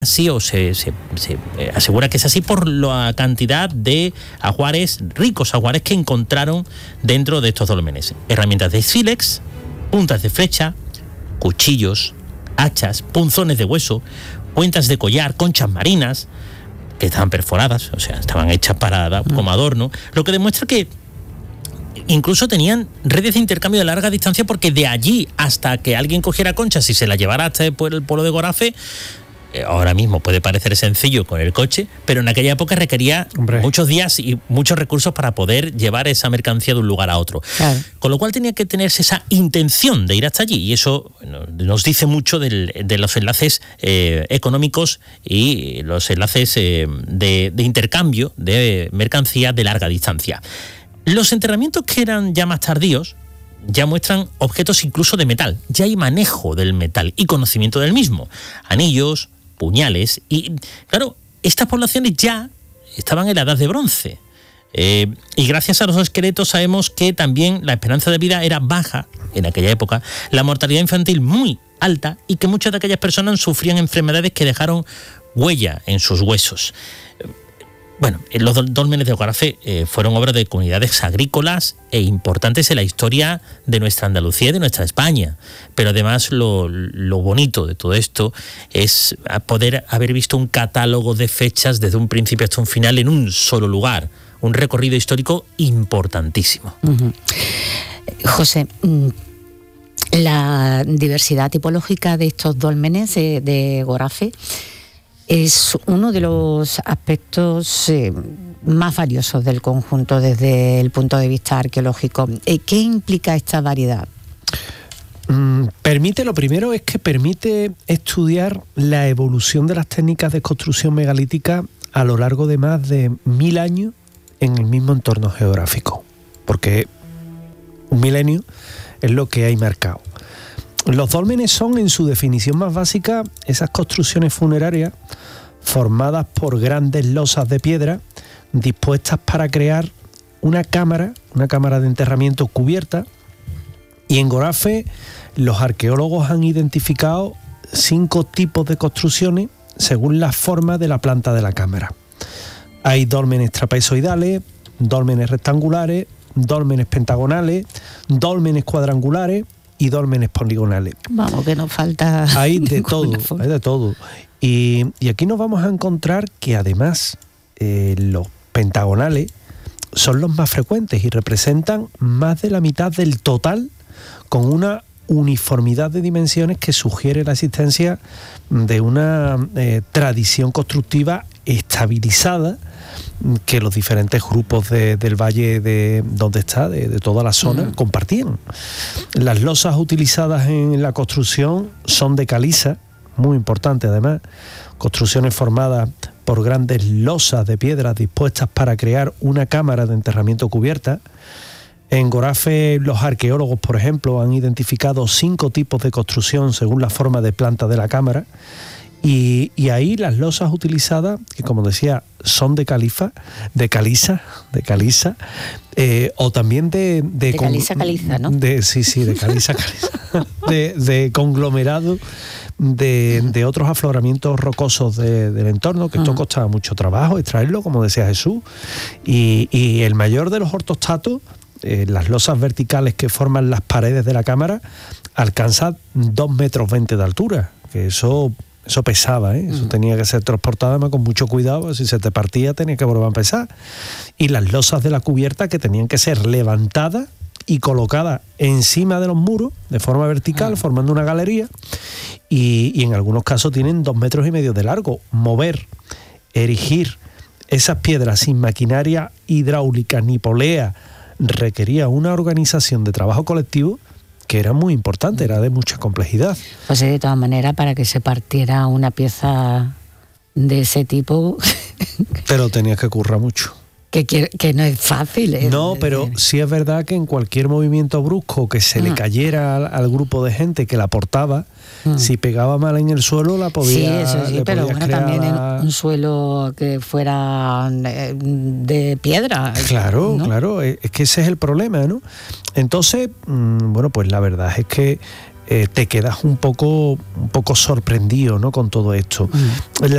Sí, o se asegura que es así por la cantidad de ajuares, ricos ajuares que encontraron dentro de estos dólmenes. Herramientas de sílex, puntas de flecha, cuchillos, hachas, punzones de hueso, cuentas de collar, conchas marinas, que estaban perforadas, o sea, estaban hechas como adorno, lo que demuestra que incluso tenían redes de intercambio de larga distancia, porque de allí hasta que alguien cogiera conchas y se la llevara hasta el pueblo de Gorafe, ahora mismo puede parecer sencillo con el coche, pero en aquella época requería muchos días y muchos recursos para poder llevar esa mercancía de un lugar a otro. Claro. Con lo cual tenía que tenerse esa intención de ir hasta allí, y eso nos dice mucho de los enlaces económicos y los enlaces de intercambio de mercancía de larga distancia. Los enterramientos que eran ya más tardíos ya muestran objetos incluso de metal. Ya hay manejo del metal y conocimiento del mismo. Anillos, puñales, y claro, estas poblaciones ya estaban en la edad de bronce. Y gracias a los esqueletos sabemos que también la esperanza de vida era baja en aquella época, la mortalidad infantil muy alta, y que muchas de aquellas personas sufrían enfermedades que dejaron huella en sus huesos. Bueno, los dólmenes de Gorafe fueron obra de comunidades agrícolas e importantes en la historia de nuestra Andalucía y de nuestra España. Pero además lo bonito de todo esto es poder haber visto un catálogo de fechas desde un principio hasta un final en un solo lugar. Un recorrido histórico importantísimo. Uh-huh. José, la diversidad tipológica de estos dólmenes de Gorafe es uno de los aspectos más valiosos del conjunto desde el punto de vista arqueológico. ¿Qué implica esta variedad? Lo primero es que permite estudiar la evolución de las técnicas de construcción megalítica a lo largo de más de 1000 años en el mismo entorno geográfico, porque un milenio es lo que hay marcado. Los dólmenes son, en su definición más básica, esas construcciones funerarias formadas por grandes losas de piedra dispuestas para crear una cámara de enterramiento cubierta. Y en Gorafe los arqueólogos han identificado 5 tipos de construcciones según la forma de la planta de la cámara. Hay dólmenes trapezoidales, dólmenes rectangulares, dólmenes pentagonales, dólmenes cuadrangulares y dólmenes poligonales. Vamos, que nos falta... Hay de todo. Y aquí nos vamos a encontrar que además los pentagonales son los más frecuentes y representan más de la mitad del total, con una uniformidad de dimensiones que sugiere la existencia de una tradición constructiva estabilizada que los diferentes grupos del valle de donde está, de toda la zona, compartían. Las losas utilizadas en la construcción son de caliza, muy importante además, construcciones formadas por grandes losas de piedra dispuestas para crear una cámara de enterramiento cubierta. En Gorafe los arqueólogos, por ejemplo, han identificado 5 tipos de construcción según la forma de planta de la cámara. Y ahí las losas utilizadas, que como decía, son de caliza, o también de caliza, ¿no? De caliza, de conglomerado de otros afloramientos rocosos del entorno, que esto costaba mucho trabajo extraerlo, como decía Jesús, y el mayor de los ortostatos, las losas verticales que forman las paredes de la cámara, alcanza 2,20 metros de altura, que eso pesaba, eso tenía que ser transportado además con mucho cuidado, si se te partía tenía que volver a pesar. Y las losas de la cubierta, que tenían que ser levantadas y colocadas encima de los muros de forma vertical, formando una galería, y en algunos casos tienen 2,5 metros de largo. Mover, erigir esas piedras sin maquinaria hidráulica ni polea requería una organización de trabajo colectivo que era muy importante, era de mucha complejidad. Pues de todas maneras, para que se partiera una pieza de ese tipo... Pero tenías que currar mucho. Que no es fácil. No, pero sí es verdad que en cualquier movimiento brusco que se le cayera al grupo de gente que la portaba, si pegaba mal en el suelo la podía... Sí, eso sí, pero bueno, también en un suelo que fuera de piedra. Claro, ¿no? Claro, es que ese es el problema, ¿no? Entonces, bueno, pues la verdad es que te quedas un poco sorprendido, ¿no?, con todo esto.